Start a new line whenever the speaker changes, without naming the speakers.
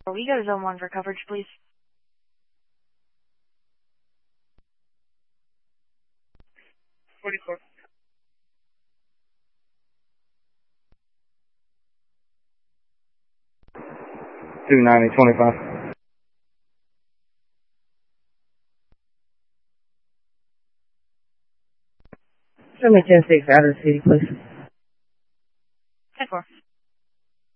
We go to zone 1 for coverage, please.
$44.
290.25.
Show me 10-6 out of the city, please.
10-4.